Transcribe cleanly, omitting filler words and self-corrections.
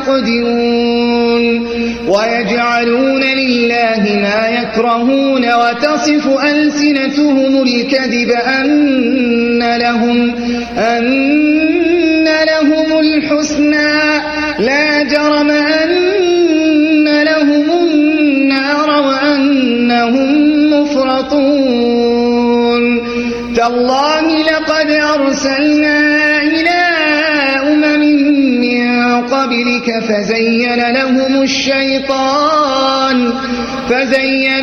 يقدرون ويجعلون لله ما يكرهون وتصف ألسنتهم الكذب أن لهم الحسنى لا جرم أن لهم النار وأنهم مفرطون تالله لقد أرسلنا إلى أمم من قبلك فزين